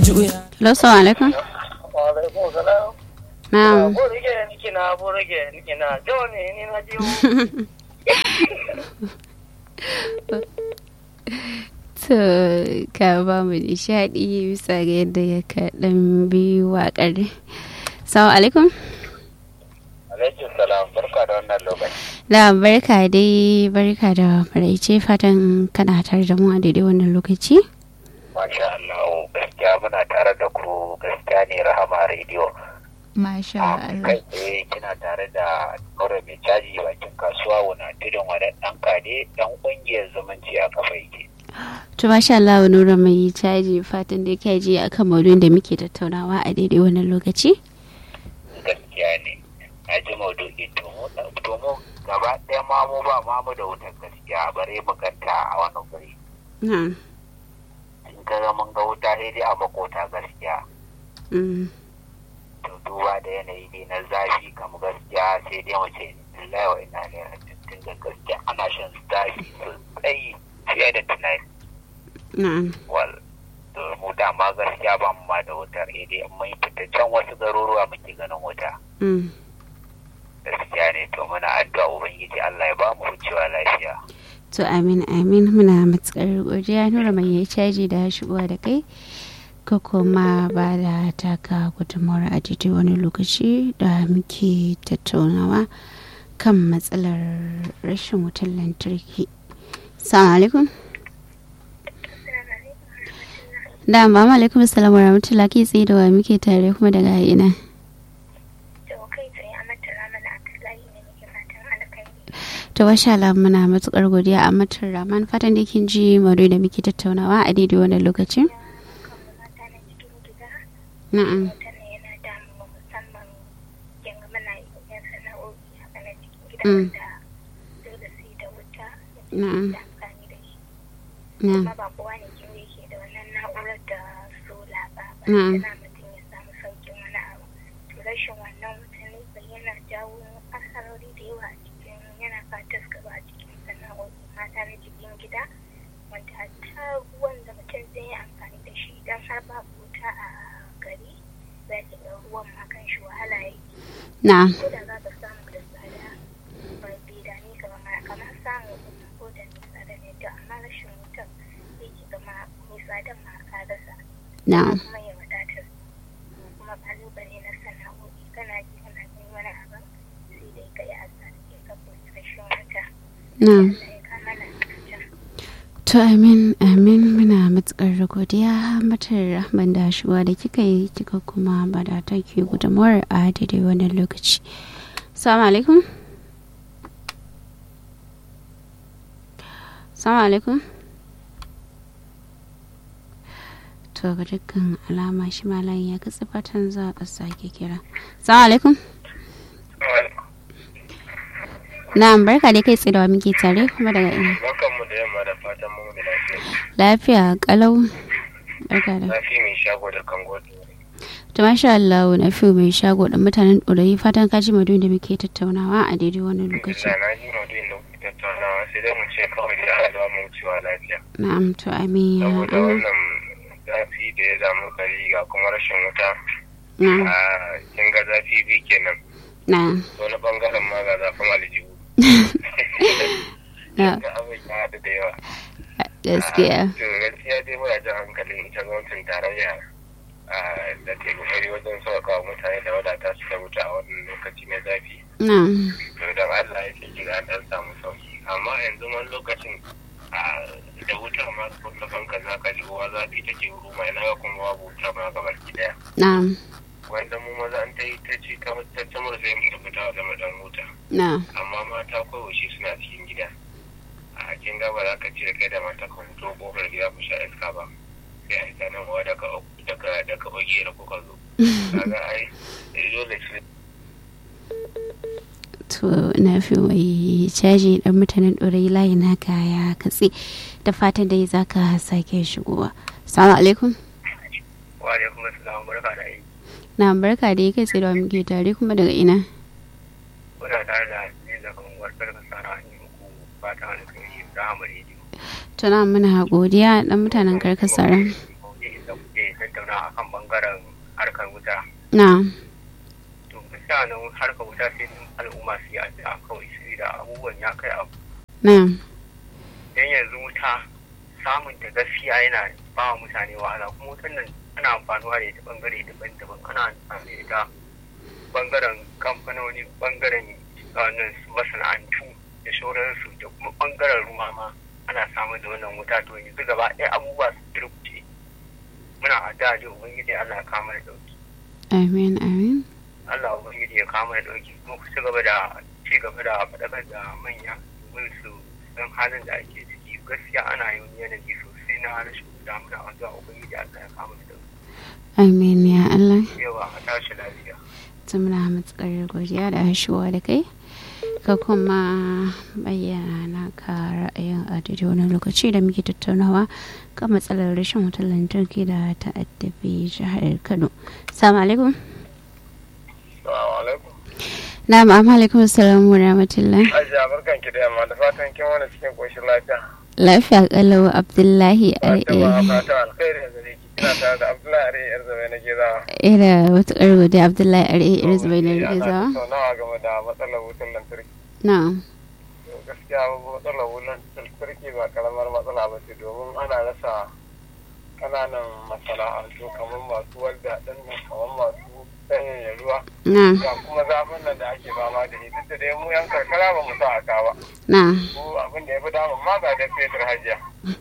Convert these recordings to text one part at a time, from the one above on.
Hello, assalamu alaikum. Wa alaikum salam. Na'am. Burge nikina joni ni na jiwo. To ka ba mu nishaɗi bisa ga yadda ya kaɗan biyu waƙar. Assalamu alaikum. Alaikum salam, barka da wannan lokaci. Da barka dai, barka da maraice, fatan kana tare da mu a daidai wannan lokaci. Masha Allah, gaskiya muna tare da ku, gaskiya ne Rahama Radio. Masha Allah. Kai tsaye kina tare da Nura mai caji bakin kasuwa wani tudun wadan ɗan kade ɗan ƙungiyar zumunci a kafa yake. To masha Allah, Nura mai caji, fatan da kai ji akan maudu'in da muke tattaunawa a daidai wannan lokaci. Gaskiya ne, na ji maudu'i to mu gaba ɗaya ma mu ba mu da wutar gaskiya bare mu ganta a wannan guri. Na'am. In ga mun ga wuta sai dai a makota gaskiya. To duba da yanayi ne na zafi kam gaskiya sai dai mace lillahi wa inna ilaihi raji'un da gaskiya ana shan zafi sosai fiye da tunani. Na'am. Wal to mu dama gaskiya ba mu ma da wutar sai dai mun fita can wasu garuruwa muke ganin wuta. Gaskiya ne to muna addu'a ubangiji Allah ya ba mu wucewa lafiya. To amin amin, muna matukar godiya Nura mai caji da shigowa da kai. Ka kuma ba da taka gudunmawar a daidai wani lokaci da muke tattaunawa kan matsalar rashin wutar lantarki. Assalamu alaikum. Da ba alaikum assalamu wa rahmatullahi, kai tsaye da wa muke tare kuma daga ina. To masha Allah, muna matukar godiya a matar Rahman, fatan da kin ji maudu'i da muke tattaunawa a daidai wannan lokacin. Na'am. Na'am. Na'am. ba kowa ne ke yake da wannan na'urar da sola ba Na'am. na mutum ya samu saukin wani abu to rashin wannan mutane bai yana jawo asarori da yawa a cikin yana fatas gaba a cikin sana'o'i mata na cikin gida wanda hatta ruwan da mutum zai yi amfani da shi idan har ba wuta a gari za ki ga ruwan ma kan shi wahala yake Na'am. ko da za ka samu da tsada bai da ni kamar samun ko da ni tsada ne to amma rashin wutan sai ki gama mai tsadan ma ka rasa Na'am. kuma ya wadatar kuma kalubale na sana'o'i kana ji kana gani wani abin sai dai ka yi asara ke saboda rashin wuta Na'am. Allah ya kama na fita To amin amin, muna matukar godiya matar Rahman da shuwa da kika yi, kika kuma bada take gudunmawar a daidai wannan lokaci. Assalamu alaikum. Assalamu alaikum. To ga dukkan alama shi malayin ya katse, fatan za a sake kira. Assalamu alaikum. Na'am, barka da kai tsaye da wa muke tare kuma daga ina. Barkanmu da yamma da fatan mu da lafiya. Lafiya kalau. Barka da. Lafi mai shago da kango. To masha Allah, na fi mai shago da mutanen ɗorayi, fatan ka ji maudu'in da muke tattaunawa a daidai wannan lokaci. Na ji maudu'in da kuke tattaunawa sai dai mu ce kawai da Allah ba mu wucewa lafiya. Na'am, to amin ya Saboda Allah. wannan zafi da ya damu gari ga kuma rashin wuta. Na'am, Kin ga zafi biyu kenan. na'am. Wani bangaren ma ga zafin aljihu. Na Da abin ya haɗu da yawa. gaskiya. To gaskiya dai muna jan hankalin ita gwamnatin tarayya da ke kokari wajen sauƙaƙa mutane da wadata su da wuta a wannan lokaci na zafi. Na'am. To don Allah ya ce kira dan samu sauki. Amma yanzu wani lokacin da wuta ma kuma fanka za ka ji kowa zafi take ruma ina ga kuma babu wuta ma ga baki daya. Na'am. Wanda mu maza an ta yi ta ci ta tattamar sai mu fita da madan wuta. Na'am. Amma mata koyaushe suna cikin gida. A kin ga ba za ka ce kai da mata ka fito kofar gida ku sha iska ba. Sai a ita nan wa daga oge da kuka zo. Kaga ai dole shi. To na fi mai caji dan mutanen ɗorayi layin haka ya katse, da fatan dai za ka sake shigowa. Assalamu alaikum. Wa alaikum assalam, barka da aiki. Na barka da kai tsaye da wa muke tare kuma daga ina. Kuna tare da ne da kan warkar da tsara ne muku fata wani kan yi da hamari ne. Tuna muna godiya dan mutanen karkasara. Da kuke tattauna akan bangaren harkar wuta. Na. To gaskiya nan harkar wuta sai al'umma su yi addu'a kawai su da abubuwan ya kai abu. Na. Dan yanzu wuta samun ta gaskiya yana ba wa mutane wahala, kuma wutan nan ana amfanuwa da ita bangare daban-daban. Ana amfani da ita bangaren kamfanoni, bangaren masana'antu da sauransu, da kuma bangaren ruwa ma ana samun da wannan wuta. To yanzu gaba ɗaya abubuwa su rubuce. Muna addu'a da ubangiji Allah ya kama da dauki. Amin, amin. Allah ubangiji ya kama da dauki, kuma ku ci gaba da faɗakar da manya domin su san halin da ake ciki. Gaskiya ana yin yanayi sosai na rashin damuna, addu'a ubangiji Allah ya kama da dauki. Amin ya Allah. Yawa a tashi lafiya. Muna matuƙar godiya da hashuwa da kai, ka kuma bayyana naka ra'ayin a daidai wani lokaci da muke tattaunawa kan matsalar rashin wutar lantarki da ta'addabi jihar Kano. Assalamu alaikum. Assalamu alaikum. Na'am, alaikum assalam wa rahmatullah. Ajiya barkan ki da yamma, da fatan kin wani cikin koshin lafiya. Lafiya kalau Abdullahi Are. Fata alkhairi da zai kina tare da Abdullahi Are yar zabe na Gezawa. Ina wata godiya Abdullahi Are yar zabe na Gezawa. Nawa game da matsalar wutar lantarki. Na'am. Gaskiya matsalar wutar lantarki ba karamar matsala ba ce, domin ana rasa kananan masana'antu kamar masu walda ɗin nan, kamar masu sanyaya ruwa. Ga kuma zafin nan da ake fama da shi, duk da dai mu yan karkara ba mu sa aka ba. Ko abin da ya fi damun ma ga da fetur hajiya.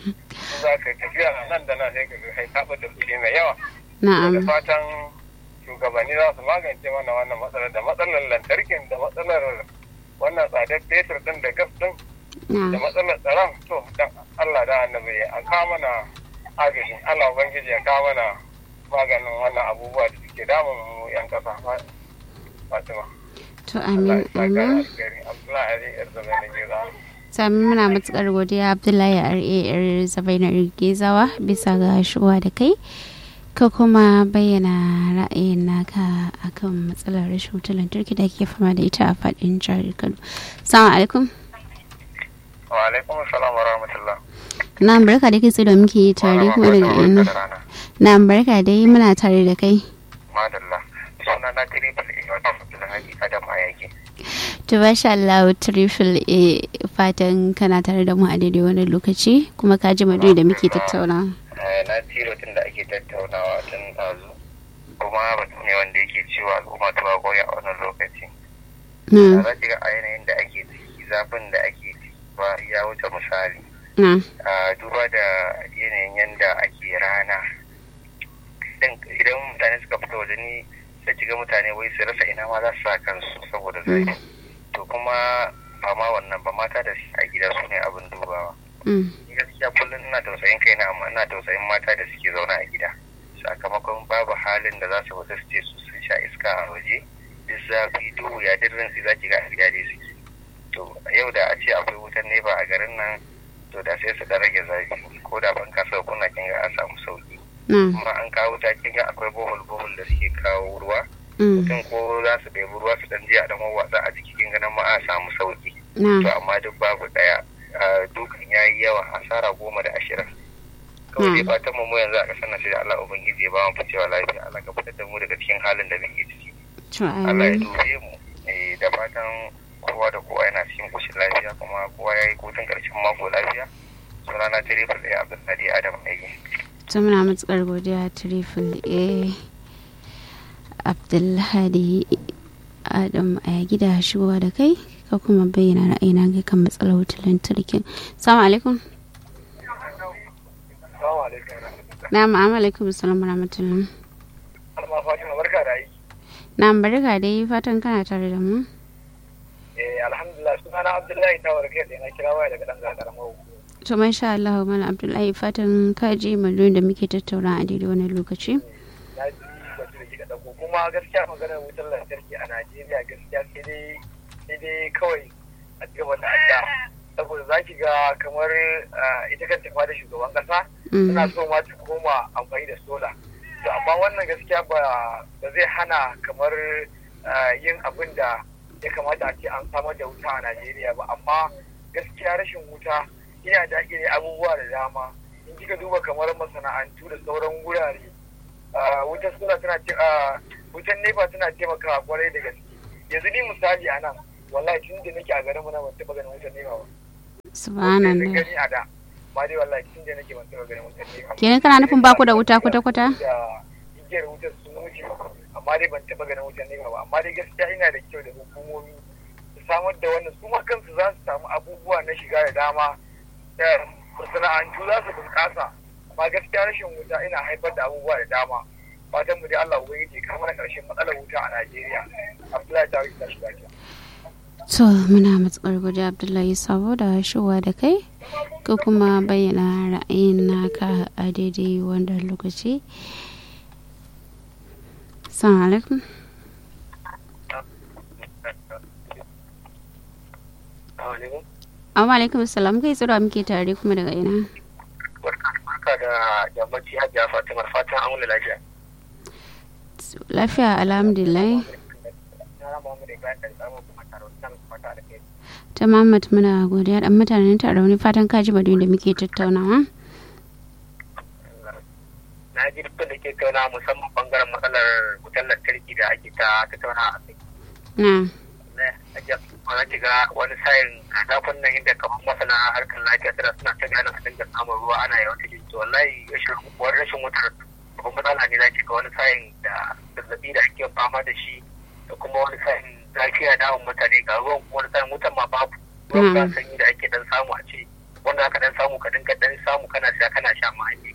Za ka tafiya nan da nan sai ka ga kai kaɓa da kuɗi mai yawa. Da fatan shugabanni za su magance mana wannan matsalar, da matsalar lantarkin, da matsalar wannan tsadar fetur ɗin da gas ɗin, da matsalar tsaron. To dan Allah da annabi a kawo mana agaji, Allah ubangiji ya kawo mana maganin wannan abubuwa da suke damun mu yan kasa. Fatima. To amin, amin. Sami muna matuƙar godiya Abdullahi R.A. Zabainar Gezawa bisa ga shigowa da kai, ka kuma bayyana ra'ayin naka akan matsalar rashin wutar lantarki da ke fama da ita a faɗin jihar Kano. Assalamu alaikum. Wa alaikum assalam wa rahmatullah. Na barka da kai tsaye da muke tare kuma daga yana. Na barka dai muna tare da kai. Madalla. Suna na kiri ba sai wata Abdullahi Adam Ayaki. To masha Allah, Triple A, fatan kana tare da mu a daidai wani lokaci kuma ka ji madu da muke tattaunawa. Na tiro tun da ake tattaunawa tun ɗazu, kuma batu ne wanda yake cewa al'umma ta goya a wannan lokaci. Za ki ga a yanayin da ake ciki, zafin da ake ciki ba ya wuce misali. Duba da yanayin yanda ake rana. Idan mutane suka fita waje ni sai ki ga mutane wai su rasa ina ma za su sa kansu saboda zafi. To kuma ba ma wannan ba, mata da a gida su ne abin dubawa. Gaskiya kullum ina tausayin kaina, amma ina tausayin mata da suke zaune a gida sakamakon babu halin da za su fita su ce su sun sha iska a waje, duk zafi duhu ya dirrin su zaki ga a gida dai suke. To yau da a ce akwai wutar nefa a garin nan, to da sai su da rage zafi, ko da ban kasa kuna kin ga an samu sauki. Kuma an kawo wuta kin ga akwai bohol da suke kawo ruwa. Mutum ko za su ɗebi ruwa su dan je a dan watsa a jiki kin ganin ma a samu sauki. To amma duk babu ɗaya, dukan ya yi yawa, asara 10 da 20. Kawai dai fatan mu yanzu a ƙasar nan sai da Allah ubangiji ya ba mu ficewa lafiya, Allah ka fitar da mu daga cikin halin da muke ciki. Allah ya dube mu, da fatan kowa da kowa yana cikin koshin lafiya, kuma kowa ya yi hutun ƙarshen mako lafiya. Sunana Triple A Abdullahi Adam Aiki. Ta muna matuƙar godiya Triple A Abdullahi Adam a gida shigowa da kai, ka kuma bayyana ra'ayina ga kan matsalar wutar lantarki. Assalamu alaikum. Na'am, alaikum assalam wa rahmatullah. Alma Fatima barka da aiki. Na'am, barka dai, fatan kana tare da mu. Alhamdulillah, sunana Abdullahi Tawar kai da na kira waya daga dan karamar hukuma. To masha Allah, Malam Abdullahi, fatan ka ji malluyin da muke tattauna a daidai wani lokaci. Na ji batu da kika dauko, kuma gaskiya maganar wutar lantarki a Najeriya gaskiya sai dai kawai a cikin wata adda, saboda za ki ga kamar ita kan tafa da shugaban kasa suna so ma ta koma amfani da sola. To amma wannan gaskiya ba zai hana kamar yin abin da ya kamata a ce an samar da wuta a Najeriya ba, amma gaskiya rashin wuta yana da abubuwa da dama. In kika duba kamar masana'antu da sauran wurare wutar suna wutar nefa tana taimakawa kwarai da gaske. Yanzu ni misali a nan wallahi tun da nake a garin mu na ban taɓa ganin wutar nefa ba. Subhanallah. Gani a da ma dai wallahi tun da nake ban taɓa ganin wutar nefa. Kenan kana nufin ba ku da wuta kwata-kwata? Da igiyar wutar sun wuce amma dai ban taɓa ganin wutar nefa ba, amma dai gaskiya ina da kyau da hukumomi su samar da wannan, su ma kansu za su samu abubuwa na shiga da dama da masana'antu za su bunƙasa, amma gaskiya rashin wuta ina haifar da abubuwa da dama. Fatan mu dai Allah ubangiji ka mana ƙarshen matsalar wuta a Najeriya. Abdullahi ta wuce shi lafiya. To muna matsakar godiya Abdullahi saboda shigowa da kai ko kuma bayyana ra'ayin naka a daidai wanda lokaci. Assalamu alaikum. Assalamu alaikum salam, kai tsira muke tare kuma daga ina. Barka da yammaci Hajiya Fatima, fatan an wuni lafiya. Lafiya alhamdulillah. Ta Muhammad muna godiya dan mutanen Tarauni, fatan kaji badu da muke tattaunawa. Na ji duk da ke tattauna musamman bangaren matsalar wutar lantarki da ake ta tattauna a kai. Na ki ga wani sayin zafin nan inda kamar masana harkar lafiya suna ta gane a dinga samun ruwa ana yawan ta jinki, wallahi rashin wutar babban matsala ne. Na ki ga wani sayin da zazzabi da ake fama da shi da kuma wani sayin lafiya damun mutane ga ruwan, wani sayin wutan ma babu ruwan ba sanyi da ake dan samu a ce wanda aka dan samu ka dinga dan samu kana sha ma ake.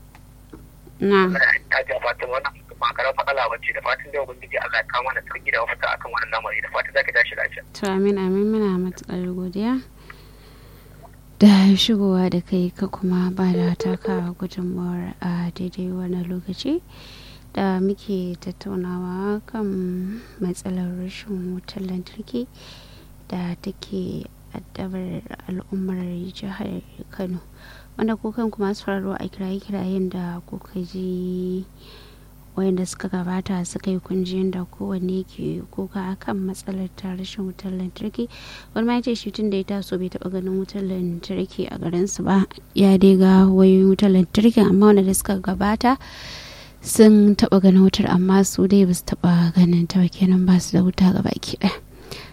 Ta ji fatan wannan ba karar matsala wacce da fatan da ubangiji Allah ya kawo mana sauki da mafita akan wannan lamari, da fatan zaka tashi lafiya. To amin muna matukar godiya da shigowa da kai ka kuma ba da taka gudunmawar a daidai wannan lokaci da muke tattaunawa kan matsalar rashin wutar lantarki da take addabar al'ummar jihar Kano, wanda kukan kuma sauraro a kiraye-kirayen da kuka ji wayanda suka gabata suka yi kunjiyar da kowanne ke kuka akan matsalar ta rashin wutar lantarki. Wani ma ce shi tun da ya taso bai taba ganin wutar lantarki a garinsu ba, ya dai ga wayoyin wutar lantarki, amma wanda da suka gabata sun taba ganin wutar amma su dai ba su taba ganin ta, kenan ba su da wuta gaba ki ɗaya.